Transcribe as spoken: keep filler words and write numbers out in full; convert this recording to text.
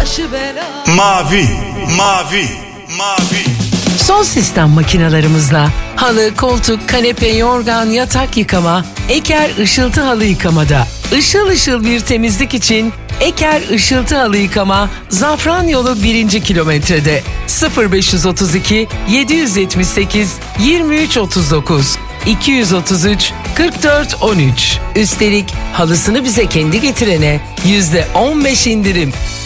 başı bela. Mavi, mavi, mavi. Son sistem makinalarımızla halı, koltuk, kanepe, yorgan, yatak yıkama, Eker Işıltı Halı Yıkamada. Işıl ışıl bir temizlik için Eker Işıltı Halı Yıkama, Zafran Yolu birinci kilometrede. sıfır beş otuz iki yedi yetmiş sekiz yirmi üç otuz dokuz iki otuz üç kırk dört on üç. Üstelik halısını bize kendi getirene yüzde on beş indirim.